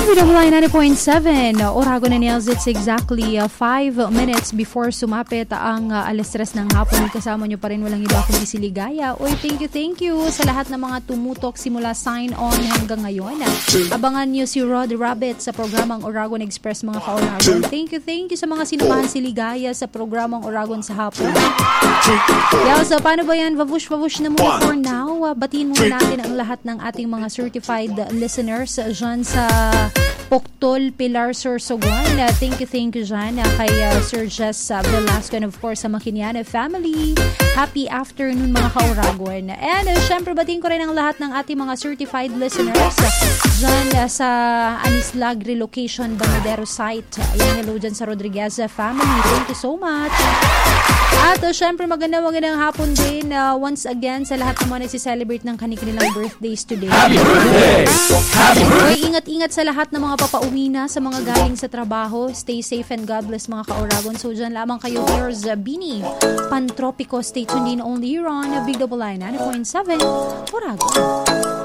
WWI 90.7 Oragon and Niels. It's exactly 5 minutes before sumapit ang alas 3 ng hapon. Kasama nyo pa rin walang iba kundi si Ligaya. Oy, thank you sa lahat ng mga tumutok simula sign on hanggang ngayon. Abangan nyo si Rod Rabbit sa programang Oragon Express, mga ka-Oragon. Thank you sa mga sinamahan si Ligaya sa programang Oragon sa hapon. So paano ba yan? Babush na muna for now. Batiin muna natin ang lahat ng ating mga certified listeners dyan sa Poctol, Pilar, Sorsogon. Thank you dyan kay Sir Jess Velasco and of course sa Makiniana family. Happy afternoon mga ka-Oragon. And syempre batiin ko rin ang lahat ng ating mga certified listeners dyan sa Anislag Relocation Banadero site. Hello dyan sa Rodriguez family. Thank you so much. At syempre magandang hapon din once again sa lahat ng mga nagsiselebrate ng kanilang birthdays today. Happy birthday! Happy birthday! Ingat sa lahat ng mga papauwi na, sa mga galing sa trabaho. Stay safe and God bless mga ka-Oragon. So dyan lamang kayo. Here's Bini Pantropico. Stay tuned in only here on Big Double I 90.7 Oragon.